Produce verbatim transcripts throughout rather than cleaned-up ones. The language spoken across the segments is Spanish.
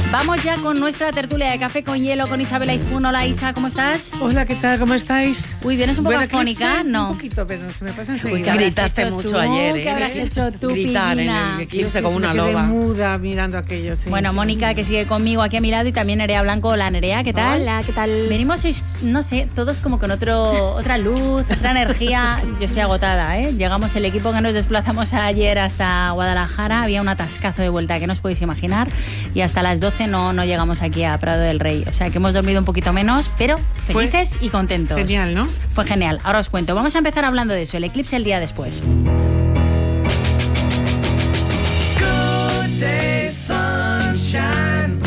Vamos ya con nuestra tertulia de Café con Hielo con Isabel Aizpún. Hola Isa, ¿cómo estás? Hola, ¿qué tal? ¿Cómo estáis? Uy, vienes un poco afónica, ¿no? Un poquito, pero se me pasa enseguida. Uy, gritaste mucho tú? ayer, ¿eh? ¿Qué habrás hecho tú, Gritar Pipina? en el eclipse Sí, como sí, una me quedé loba. muda mirando aquello, sí. Bueno, sí. Mónica, que sigue conmigo aquí a mi lado, y también Nerea Blanco. Hola, Nerea, ¿qué tal? Hola, ¿qué tal? Venimos, sois, no sé, todos como con otro, otra luz, otra energía. Yo estoy agotada, ¿eh? Llegamos el equipo que nos desplazamos ayer hasta Guadalajara. Había un atascazo de vuelta que no os podéis imaginar. Y hasta las doce no, no llegamos aquí a Prado del Rey. O sea que hemos dormido un poquito menos, pero felices Fue y contentos. Genial, ¿no? Fue genial. Ahora os cuento. Vamos a empezar hablando de eso, el eclipse el día después. Good day, sunshine.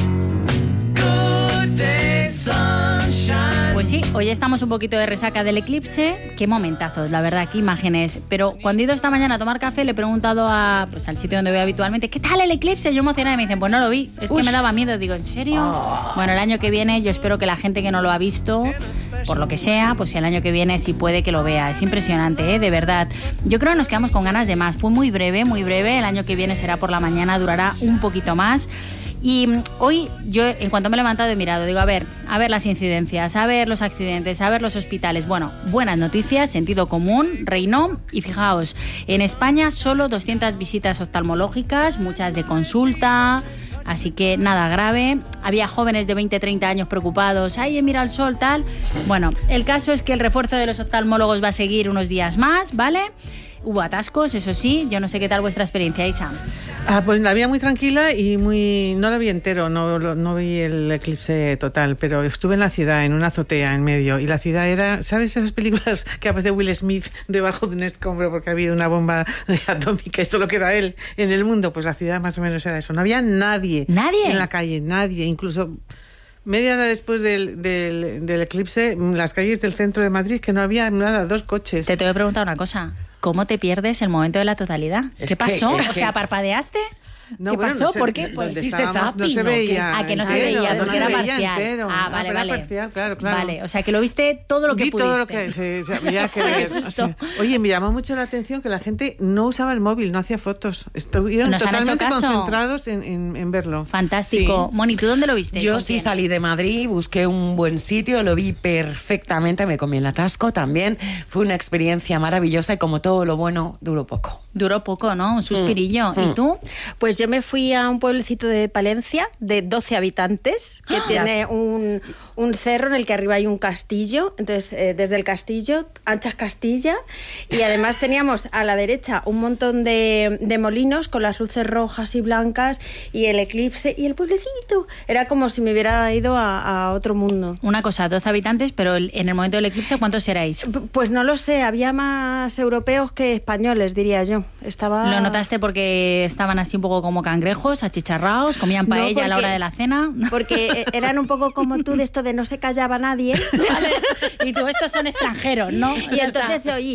Good day, sunshine. Pues sí, hoy estamos un poquito de resaca del eclipse. Qué momentazos, la verdad, qué imágenes. Pero cuando he ido esta mañana a tomar café, le he preguntado a, pues, al sitio donde voy habitualmente, ¿qué tal el eclipse? Yo emocionada y me dicen, pues no lo vi. Es Uy. que me daba miedo. Digo, ¿en serio? Oh. Bueno, el año que viene yo espero que la gente que no lo ha visto, por lo que sea, pues el año que viene sí puede que lo vea. Es impresionante, ¿eh? De verdad. Yo creo que nos quedamos con ganas de más. Fue muy breve, muy breve. El año que viene será por la mañana, durará un poquito más. Y hoy yo, en cuanto me he levantado, he mirado, digo, a ver, a ver las incidencias, a ver los accidentes, a ver los hospitales. Bueno, buenas noticias, sentido común, reinó. Y fijaos, en España solo doscientas visitas oftalmológicas, muchas de consulta, así que nada grave. Había jóvenes de veinte, treinta años preocupados, ay, mira el sol, tal. Bueno, el caso es que el refuerzo de los oftalmólogos va a seguir unos días más, ¿vale? Hubo atascos, eso sí. Yo no sé qué tal vuestra experiencia, Isa. Ah, pues la vi muy tranquila y muy... No la vi entero, no, no vi el eclipse total, pero estuve en la ciudad, en una azotea en medio, y la ciudad era... ¿Sabes esas películas que aparece Will Smith debajo de un escombro porque ha habido una bomba atómica? Esto lo queda él en el mundo. Pues la ciudad más o menos era eso. No había nadie. ¿Nadie? En la calle, nadie. Incluso... Media hora después del, del, del eclipse, las calles del centro de Madrid, que no había nada, dos coches. Te tengo que preguntar una cosa. ¿Cómo te pierdes el momento de la totalidad? Es ¿Qué que- pasó? es O que- sea, ¿parpadeaste? No, ¿Qué bueno, pasó? no sé, ¿Por qué? donde hiciste estábamos no zapping, se ¿o qué? veía. Ah, que no se entero, veía, no porque se era veía parcial. entero. Ah, vale, era vale. parcial, claro, claro. Vale, o sea, que lo viste todo lo que Vi pudiste. todo lo que se, se había que Qué ver. susto. O sea, oye, me llamó mucho la atención que la gente no usaba el móvil, no hacía fotos. Estuvieron ¿Nos han hecho totalmente caso? concentrados en, en, en verlo. Fantástico. Sí. Moni, ¿tú dónde lo viste? Yo ¿Con sí quién? salí de Madrid, busqué un buen sitio, lo vi perfectamente, me comí el atasco también. Fue una experiencia maravillosa y como todo lo bueno, duró poco. Duró poco, ¿no? Un suspirillo. ¿Y tú? Pues yo me fui a un pueblecito de Palencia de doce habitantes que tiene un, un cerro en el que arriba hay un castillo. Entonces, eh, desde el castillo, anchas Castilla. Y además teníamos a la derecha un montón de, de molinos con las luces rojas y blancas y el eclipse y el pueblecito. Era como si me hubiera ido a, a otro mundo. Una cosa, doce habitantes, pero el- en el momento del eclipse, ¿cuántos erais? P- Pues no lo sé, había más europeos que españoles, diría yo. Estaba... ¿Lo notaste porque estaban así un poco como cangrejos, achicharrados, comían No, paella a la porque- hora de la cena? Porque eh, eran un poco como tú de esto de no se callaba nadie. Vale. Y tú, estos son extranjeros, ¿no? Y entonces oí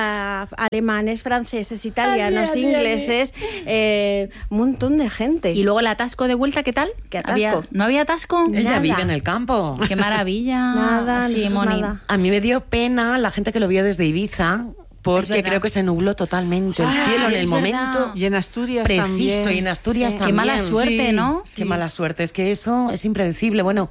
a alemanes, franceses, italianos, Así, así, ingleses, eh, un montón de gente. Y luego el atasco de vuelta, ¿qué tal? ¿Qué atasco? ¿Había- ¿No había atasco? Ella Nada. vive en el campo. ¡Qué maravilla! Nada, sí, nosotros Moni. nada. A mí me dio pena la gente que lo vio desde Ibiza, Es porque verdad. creo que se nubló totalmente el Ah, cielo en es el verdad. momento Y en Asturias preciso, también. y en Asturias Sí. Qué también. mala suerte, Sí. ¿no? Qué mala suerte, es que eso es impredecible. Bueno,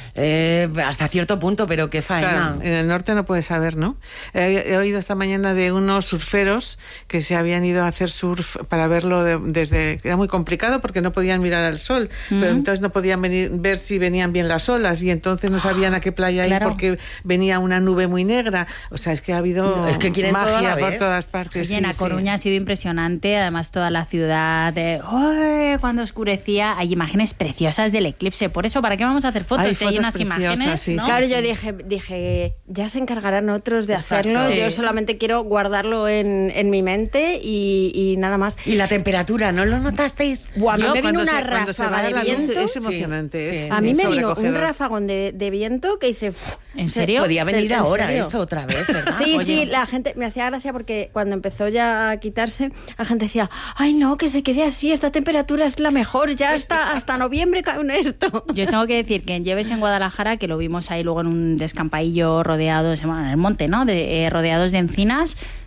eh, hasta cierto punto, pero qué faena. Claro, en el norte no puedes saber, ¿no? He, he oído esta mañana de unos surferos que se habían ido a hacer surf para verlo de- desde... Era muy complicado porque no podían mirar al sol, pero entonces no podían venir, ver si venían bien las olas y entonces no sabían a qué playa Claro. ir porque venía una nube muy negra. O sea, es que ha habido Es que quieren todo a magia la por vez. todas partes. Oye, en sí, A sí. Coruña ha sido impresionante, además toda la ciudad, eh, ¡ay! Cuando oscurecía, hay imágenes preciosas del eclipse. Por eso, ¿para qué vamos a hacer fotos? Hay Si hay fotos unas preciosas, imágenes, sí, ¿no? Claro, sí, yo sí. dije, dije, ya se encargarán otros de Exacto. hacerlo. Sí. Yo solamente quiero guardarlo en, en mi mente y, y nada más. Y la temperatura, ¿no lo notasteis? Buah, a mí Yo, me vino cuando una se- cuando se ráfaga va de la luz, viento. es emocionante. Sí, es- sí. A mí me vino un sobrecogedor. ráfagón de, de viento que hice... uf, ¿En se- serio? Podía venir ¿En ahora serio? eso otra vez, ¿verdad? Sí, Oye. sí, la gente me hacía gracia porque cuando empezó ya a quitarse, la gente decía, ay no, que se quede así, esta temperatura es la mejor, ya hasta, hasta noviembre con esto. Yo os tengo que decir que en Lleves, en Guadalajara, que lo vimos ahí luego en un descampadillo rodeados, bueno, en el monte, ¿no? De, eh, rodeados de encinas,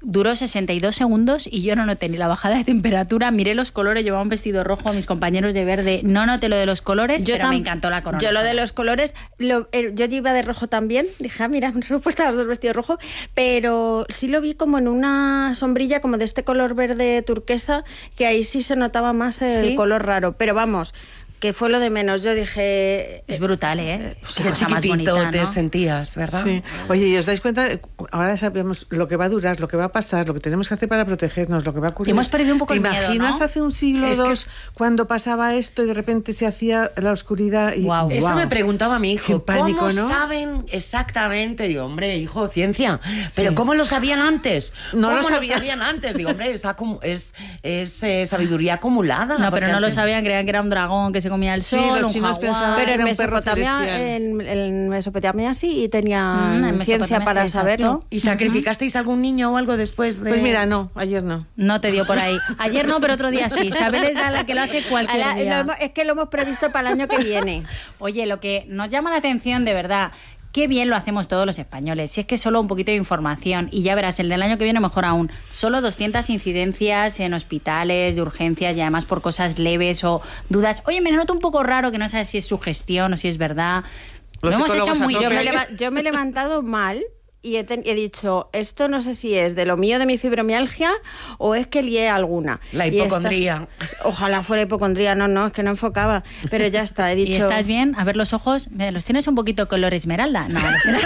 duró sesenta y dos segundos y yo no noté ni la bajada de temperatura. Miré los colores, llevaba un vestido rojo, mis compañeros de verde. No noté lo de los colores, Yo pero tam- me encantó la corona. Yo lo de sola. los colores, lo- eh, yo iba de rojo también. Dije, ah, mira, me he puesto los dos vestidos rojos. Pero sí lo vi como en una sombrilla como de este color verde turquesa, que ahí sí se notaba más el ¿Sí? color raro. Pero vamos, que fue lo de menos. Yo dije... Es brutal, ¿eh? Qué cosa más chiquitito bonita, te ¿no? sentías, ¿verdad? Sí. Oye, ¿y os dais cuenta? Ahora sabemos lo que va a durar, lo que va a pasar, lo que tenemos que hacer para protegernos, lo que va a ocurrir. Hemos perdido un poco ¿Te el miedo, imaginas ¿no? hace un siglo o Es que dos es- cuando pasaba esto y de repente se hacía la oscuridad? Y, Guau. Eso guau. me preguntaba mi hijo. Qué pánico, ¿Cómo ¿no? saben exactamente? Digo, hombre, hijo, ciencia. ¿Pero Sí. cómo lo sabían antes? No ¿Cómo lo sabían. sabían antes? Digo, hombre, es, acu- es, es, eh, sabiduría acumulada. No, porque pero no lo así- sabían, creían que era un dragón que se comía el Sí, sol, los un chinos jaguar. pensaban- Pero en era un perro Mesopotamia, celestial. en, en Mesopotamia sí tenían Mm, en ciencia Mesopotamia, para exacto. saberlo. ¿Y sacrificasteis algún niño o algo después de...? Pues mira, no, ayer no. No te dio por ahí. Ayer no, pero otro día sí. Isabel es la que lo hace cualquier Ahora, día. lo hemos- es que lo hemos previsto para el año que viene. Oye, lo que nos llama la atención de verdad, qué bien lo hacemos todos los españoles. Si es que solo un poquito de información y ya verás, el del año que viene mejor aún. Solo doscientas incidencias en hospitales, de urgencias y además por cosas leves o dudas. Oye, me noto un poco raro que no sabes si es su gestión o si es verdad. Lo Los hemos hecho psicólogos a muy tope. Yo me, bien. leva- yo me he levantado mal y he, ten- he dicho, esto no sé si es de lo mío de mi fibromialgia o es que lié alguna. La Y esta- hipocondría. ojalá fuera hipocondría, no, no, es que no enfocaba. Pero ya está, he dicho... ¿Y estás bien? A ver los ojos. Eh, ¿Los tienes un poquito color esmeralda? No, los tienes,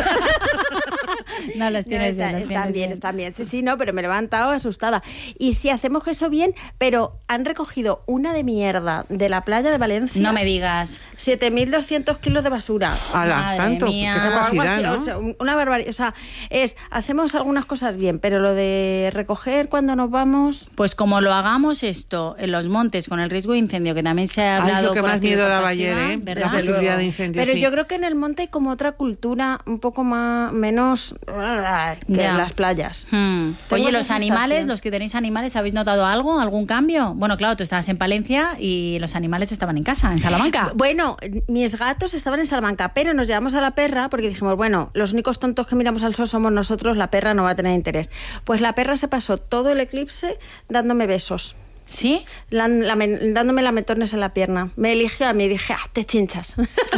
no, los No, tienes está- bien. los están tienes bien, están bien. Sí, sí, no, pero me he levantado asustada. Y si hacemos eso bien, pero han recogido una de mierda de la playa de Valencia. No me digas. siete mil doscientos kilos de basura. Ala, Madre tanto, mía. qué O algo capacidad, así, ¿no? o sea, un- una barbaridad. O sea, es, hacemos algunas cosas bien, pero lo de recoger cuando nos vamos... Pues como lo hagamos esto en los montes con el riesgo de incendio, que también se ha Ah, hablado es lo que por más activa y miedo por daba pasiva, ayer, ¿eh? ¿verdad? La posibilidad luego. de incendio, Pero sí. yo creo que en el monte hay como otra cultura un poco más menos que Ya. en las playas. Hmm. Tengo Oye, esa los animales, sensación. los que tenéis animales, ¿habéis notado algo? ¿Algún cambio? Bueno, claro, tú estabas en Palencia y los animales estaban en casa, en Salamanca. Bueno, mis gatos estaban en Salamanca, pero nos llevamos a la perra porque dijimos, bueno, los únicos tontos que miramos al sol somos nosotros, la perra no va a tener interés. Pues la perra se pasó todo el eclipse dándome besos. ¿Sí? La- lame- dándome lametones en la pierna. Me eligió a mí y dije, ah, te chinchas.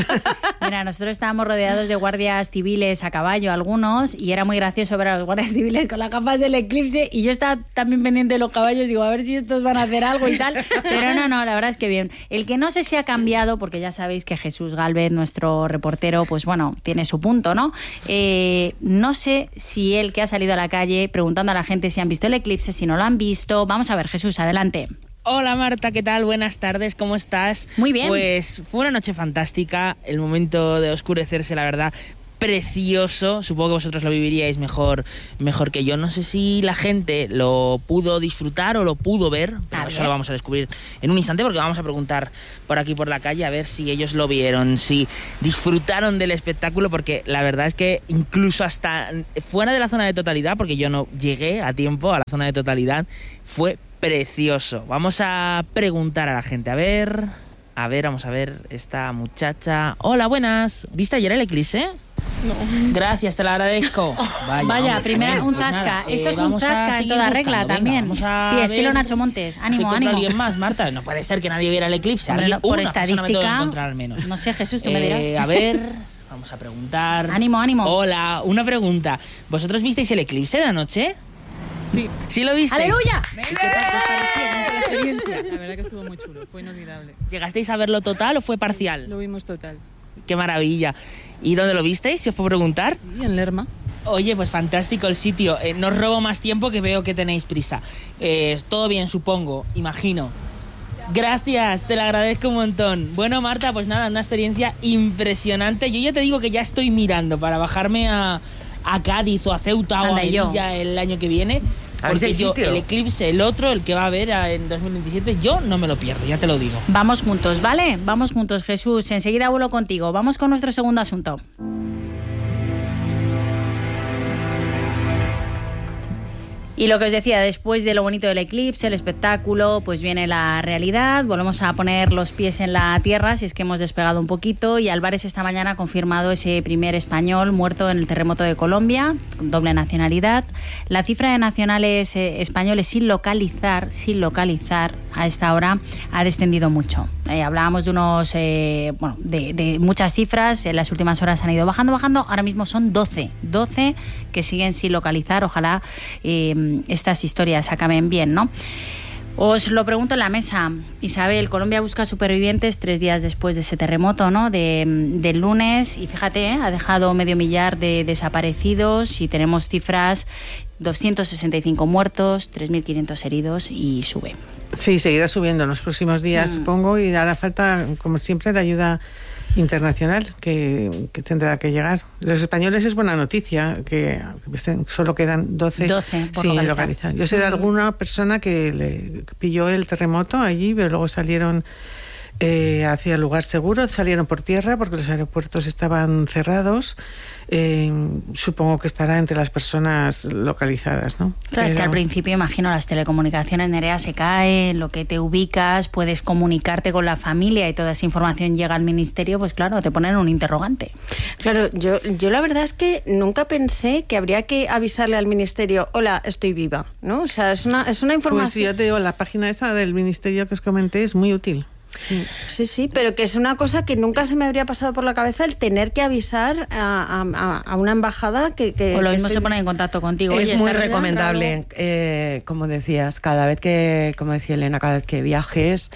Mira, nosotros estábamos rodeados de guardias civiles a caballo, algunos, y era muy gracioso ver a los guardias civiles con las gafas del eclipse, y yo estaba también pendiente de los caballos, digo, a ver si estos van a hacer algo y tal, pero no, no, la verdad es que bien. El que no sé si ha cambiado, porque ya sabéis que Jesús Gálvez, nuestro reportero, pues bueno, tiene su punto, ¿no? Eh, no sé si él que ha salido a la calle preguntando a la gente si han visto el eclipse, si no lo han visto. Vamos a ver, Jesús, adelante. Hola Marta, ¿qué tal? Buenas tardes, ¿cómo estás? Muy bien. Pues fue una noche fantástica, el momento de oscurecerse, la verdad, precioso. Supongo que vosotros lo viviríais mejor, mejor que yo. No sé si la gente lo pudo disfrutar o lo pudo ver, pero A eso ver. lo vamos a descubrir en un instante porque vamos a preguntar por aquí por la calle a ver si ellos lo vieron, si disfrutaron del espectáculo, porque la verdad es que incluso hasta fuera de la zona de totalidad, porque yo no llegué a tiempo a la zona de totalidad, fue precioso. Vamos a preguntar a la gente, a ver, a ver, vamos a ver, esta muchacha. Hola, buenas. ¿Viste ayer el eclipse? No. Gracias, te lo agradezco. Vaya, Vaya, hombre, primera, bueno, un pues zasca. nada, Esto eh, es un vamos a zasca en seguir toda buscando. regla Venga, también. vamos a Sí, estilo ver Nacho Montes. si Ánimo, encuentro ánimo. a alguien más, Marta. No puede ser que nadie viera el eclipse. Hombre, Alguien, no, por una persona me tengo que estadística, encontrar al menos. no sé, Jesús, tú me Eh, dirás. A ver, vamos a preguntar. Ánimo, ánimo. Hola, una pregunta. ¿Vosotros visteis el eclipse de anoche? Sí. ¿Sí lo visteis? ¡Aleluya! ¿Y qué tal os pareció? ¿Cómo fue la experiencia? La verdad que estuvo muy chulo, fue inolvidable. ¿Llegasteis a verlo total o fue parcial? Lo vimos total. Qué maravilla. ¿Y dónde lo visteis? Si os puedo preguntar. Sí, en Lerma. Oye, pues fantástico el sitio. Eh, no os robo más tiempo que veo que tenéis prisa. Eh, todo bien, supongo, imagino. Gracias, te lo agradezco un montón. Bueno, Marta, pues nada, una experiencia impresionante. Yo ya te digo que ya estoy mirando para bajarme a, a Cádiz o a Ceuta o a Anda, y yo. Melilla el año que viene. A ver si Porque hay yo, sitio. el eclipse, el otro, el que va a haber a- en dos mil veintisiete, yo no me lo pierdo, ya te lo digo. Vamos juntos, ¿vale? Vamos juntos, Jesús. Enseguida vuelo contigo. Vamos con nuestro segundo asunto. Y lo que os decía, después de lo bonito del eclipse, el espectáculo, pues viene la realidad. Volvemos a poner los pies en la tierra, si es que hemos despegado un poquito. Y Álvarez esta mañana ha confirmado ese primer español muerto en el terremoto de Colombia, con doble nacionalidad. La cifra de nacionales eh, españoles sin localizar, sin localizar a esta hora ha descendido mucho. Eh, hablábamos de unos, eh, bueno, de, de muchas cifras. En las últimas horas han ido bajando, bajando. Ahora mismo son doce, doce que siguen sin localizar. Ojalá eh, estas historias acaben bien, ¿no? Os lo pregunto en la mesa. Isabel, Colombia busca supervivientes tres días después de ese terremoto, ¿no? De, del lunes. Y fíjate, ¿eh? Ha dejado medio millar de desaparecidos y tenemos cifras, doscientos sesenta y cinco muertos, tres mil quinientos heridos y sube. Sí, seguirá subiendo en los próximos días, mm. supongo, y hará falta, como siempre, la ayuda internacional que, que tendrá que llegar. Los españoles es buena noticia que solo quedan doce, doce por sin localizar. localizar. Yo sé de alguna persona que le pilló el terremoto allí, pero luego salieron eh, hacia el lugar seguro, salieron por tierra porque los aeropuertos estaban cerrados. Eh, supongo que estará entre las personas localizadas, ¿no? Claro, pero... es que al principio, imagino, las telecomunicaciones, Nerea, se caen, lo que te ubicas, puedes comunicarte con la familia y toda esa información llega al ministerio, pues claro, te ponen un interrogante. Claro, yo, yo la verdad es que nunca pensé que habría que avisarle al ministerio, hola, estoy viva, ¿no? O sea, es una, es una información... Pues yo te digo, la página esta del ministerio que os comenté es muy útil. Sí. sí, sí, pero que es una cosa que nunca se me habría pasado por la cabeza el tener que avisar a, a, a una embajada que... que o lo que mismo estoy... se pone en contacto contigo. Es Oye, muy ¿estás recomendable, eh, como decías, cada vez que, como decía Elena, cada vez que viajes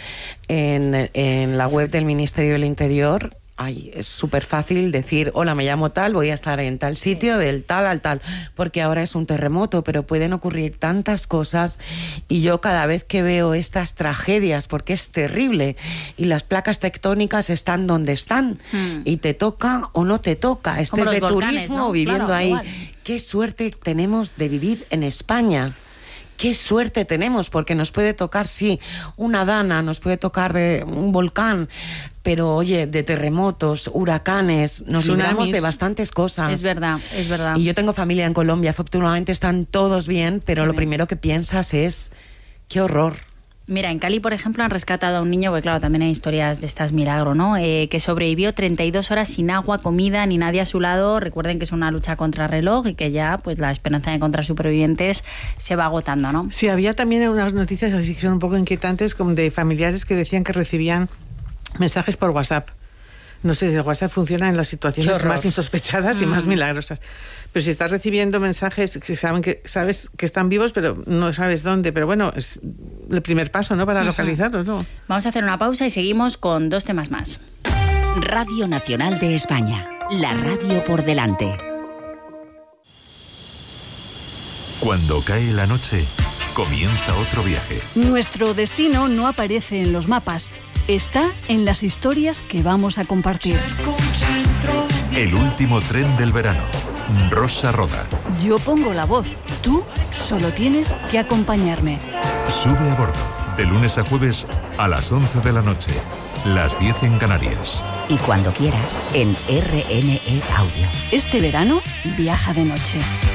en, en la web del Ministerio del Interior... Ay, es súper fácil decir, hola, me llamo tal, voy a estar en tal sitio, del tal al tal, porque ahora es un terremoto, pero pueden ocurrir tantas cosas y yo cada vez que veo estas tragedias, porque es terrible, y las placas tectónicas están donde están, hmm. y te toca o no te toca, estés de volcanes, turismo ¿no? o viviendo claro, ahí. Igual. Qué suerte tenemos de vivir en España. Qué suerte tenemos, porque nos puede tocar, sí, una dana, nos puede tocar de un volcán, pero oye, de terremotos, huracanes, nos libramos de bastantes cosas. Es verdad, es verdad. Y yo tengo familia en Colombia, afortunadamente están todos bien, pero bien. Lo primero que piensas es, qué horror. Mira, en Cali, por ejemplo, han rescatado a un niño, porque claro, también hay historias de estas milagro, ¿no? Eh, que sobrevivió treinta y dos horas sin agua, comida, ni nadie a su lado. Recuerden que es una lucha contra reloj y que ya, pues, la esperanza de encontrar supervivientes se va agotando, ¿no? Sí, había también unas noticias así que son un poco inquietantes, como de familiares que decían que recibían mensajes por WhatsApp. No sé si el WhatsApp funciona en las situaciones más insospechadas mm. y más milagrosas. Pero si estás recibiendo mensajes que saben que sabes que están vivos, pero no sabes dónde. Pero bueno, es el primer paso, ¿no? Para uh-huh. localizarlos, ¿no? Vamos a hacer una pausa y seguimos con dos temas más. Radio Nacional de España. La radio por delante. Cuando cae la noche, comienza otro viaje. Nuestro destino no aparece en los mapas. Está en las historias que vamos a compartir. El último tren del verano. Rosa Roda. Yo pongo la voz. Tú solo tienes que acompañarme. Sube a bordo. De lunes a jueves a las once de la noche. Las diez en Canarias. Y cuando quieras, en R N E Audio. Este verano, viaja de noche.